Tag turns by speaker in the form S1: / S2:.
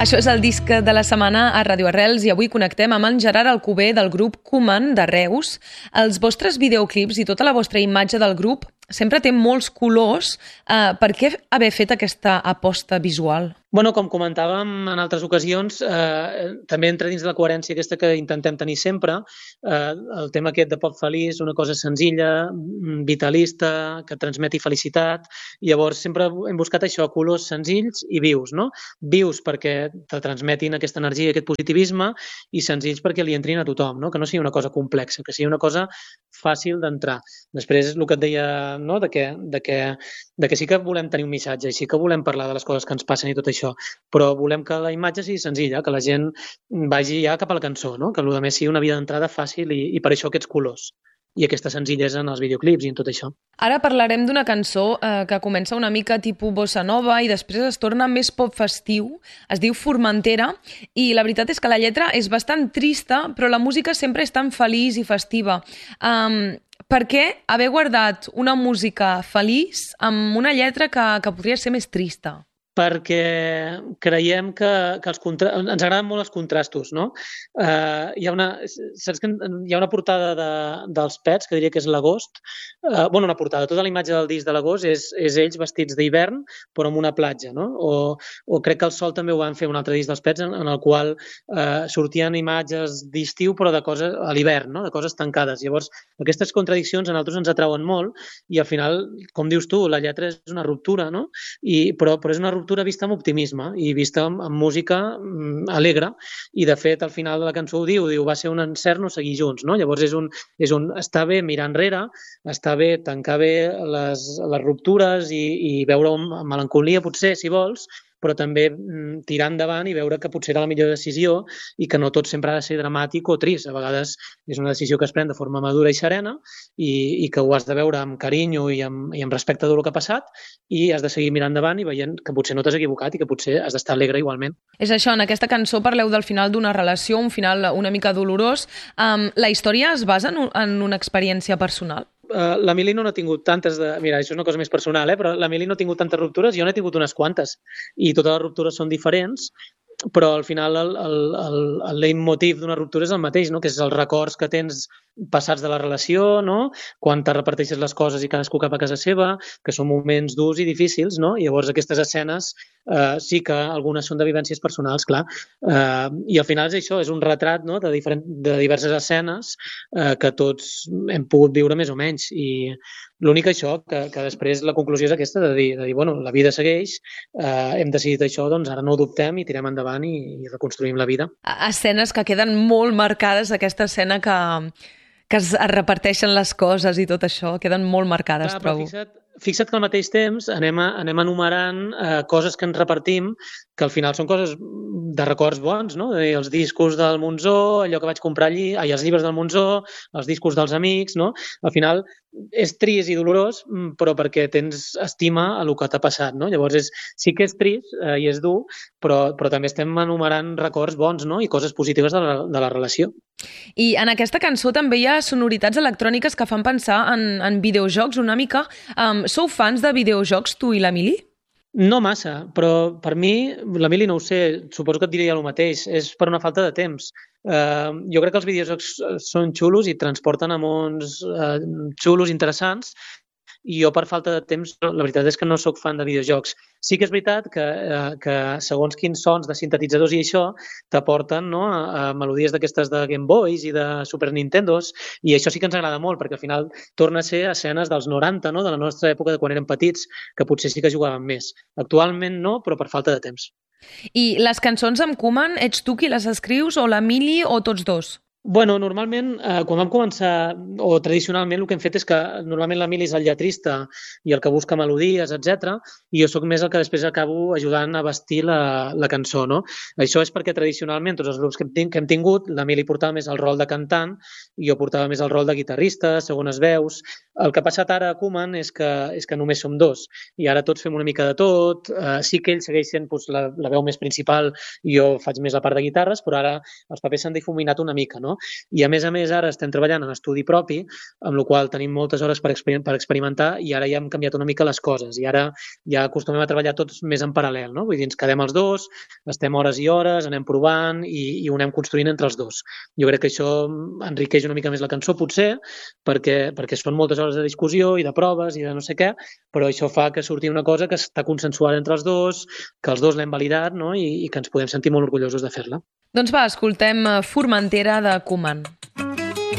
S1: Això és el disc de la setmana a Radio Arrels i avui connectem amb en Gerard Alcover del grup Koeman de Reus. Els vostres videoclips i tota la vostra imatge del grup sempre té molts colors. Per què haver fet aquesta aposta visual?
S2: Bueno, com comentàvem en altres ocasions, també entra dins de la coherència aquesta que intentem tenir sempre, el tema aquest de pop feliç, una cosa senzilla, vitalista, que transmeti felicitat. Llavors sempre hem buscat això, colors senzills i vius, no? Vius perquè te transmetin aquesta energia i aquest positivisme i senzills perquè li entrin a tothom, no? Que no sigui una cosa complexa, que sigui una cosa fàcil d'entrar. Després, el que et deia, no? de que sí que volem tenir un missatge i sí que volem parlar de les coses que ens passen i tot això, però volem que la imatge sigui senzilla, que la gent vagi ja cap a la cançó, no? Que el més sigui una via d'entrada fàcil i per això aquests colors i aquesta senzillesa en els videoclips i en tot això.
S1: Ara parlarem d'una cançó que comença una mica tipus bossa nova i després es torna més pop festiu, es diu Formentera, i la veritat és que la lletra és bastant trista, però la música sempre és tan feliç i festiva. Per què haver guardat una música feliç amb una lletra que podria ser més trista?
S2: Perquè creiem que ens agraden molt els contrastos, no? Saps que hi ha una portada dels Pets, que diria que és l'agost. Una portada, tota la imatge del disc de l'agost és ells vestits d'hivern, però en una platja, no? O crec que el Sol també ho van fer un altre disc dels Pets, en el qual sortien imatges d'estiu, però de coses a l'hivern, no? De coses tancades. Llavors, aquestes contradiccions a nosaltres ens atrauen molt i al final, com dius tu, la lletra és una ruptura, no? Però és una ruptura vista amb optimisme i vista amb música alegre i de fet al final de la cançó ho diu va ser un encert no seguir junts, no? Llavors és un està bé mirar enrere, està bé tancar bé les ruptures i veure amb melancolia potser si vols, però també tirar endavant i veure que potser era la millor decisió i que no tot sempre ha de ser dramàtic o trist. A vegades és una decisió que es pren de forma madura i serena i que ho has de veure amb carinyo i amb respecte de tot el que ha passat i has de seguir mirant endavant i veient que potser no t'has equivocat i que potser has d'estar alegre igualment.
S1: És això, en aquesta cançó parleu del final d'una relació, un final una mica dolorós. La història es basa en una experiència personal?
S2: L'Emili no n'ha tingut tantes Mira, això és una cosa més personal, però l'Emili no ha tingut tantes ruptures, jo n'he tingut unes quantes i totes les ruptures són diferents, però al final el leitmotiv d'una ruptura és el mateix, no? Que és els records que tens passats de la relació, no? Quan te reparteixes les coses i cadascú cap a casa seva, que són moments durs i difícils, no? I llavors aquestes escenes sí que algunes són de vivències personals, clar, i al final és això, és un retrat, no? de diverses escenes que tots hem pogut viure més o menys i l'únic això, que després la conclusió és aquesta de dir bueno, la vida segueix, hem decidit això, doncs ara no ho dubtem i tirem endavant i reconstruïm la vida.
S1: Escenes que queden molt marcades, aquesta escena que es reparteixen les coses i tot això, queden molt marcades, trobo.
S2: Fixa't que al mateix temps anem enumerant coses que ens repartim, que al final són coses de records bons, no? Els discos del Monzó, allò que vaig comprar allí, els llibres del Monzó, els discos dels amics, no? Al final és trist i dolorós, però perquè tens estima a el que t'ha passat, no? Llavors sí que és trist i és dur, però també estem enumerant records bons, no? I coses positives de la relació.
S1: I en aquesta cançó també hi ha sonoritats electròniques que fan pensar en videojocs una mica. Sou fans de videojocs, tu i l'Emili?
S2: No massa, però per mi, l'Emili no ho sé, suposo que et diria el mateix, és per una falta de temps. Jo crec que els videojocs són xulos i transporten a mons xulos, interessants, i jo per falta de temps, la veritat és que no sóc fan de videojocs. Sí que és veritat que segons quins sons de sintetitzadors i això t'aporten, no, a melodies d'aquestes de Game Boys i de Super Nintendos i això sí que ens agrada molt perquè al final torna a ser escenes dels 90, no, de la nostra època de quan érem petits, que potser sí que jugàvem més. Actualment no, però per falta de temps.
S1: I les cançons amb Koeman, ets tu qui les escrius o l'Emili o tots dos?
S2: Bueno, normalment, quan vam començar, o tradicionalment, el que hem fet és que normalment l'Emili és el lletrista i el que busca melodies, etc. I jo sóc més el que després acabo ajudant a vestir la cançó, no? Això és perquè tradicionalment tots els grups que hem tingut, l'Emili portava més el rol de cantant i jo portava més el rol de guitarrista, segones veus. El que ha passat ara a Koeman és que només som dos i ara tots fem una mica de tot. Sí que ell segueix sent la veu més principal i jo faig més la part de guitarres, però ara els papers s'han difuminat una mica, no? no? I a més ara estem treballant en estudi propi, amb la qual tenim moltes hores per experimentar i ara ja hem canviat una mica les coses i ara ja acostumem a treballar tots més en paral·lel, no? Vull dir, ens quedem els dos, estem hores i hores, anem provant i ho anem construint entre els dos. Jo crec que això enriqueix una mica més la cançó, potser, perquè són moltes hores de discussió i de proves i de no sé què, però això fa que surti una cosa que està consensuada entre els dos, que els dos l'hem validat, no? I que ens podem sentir molt orgullosos de fer-la.
S1: Doncs va, escoltem Formentera de Koeman.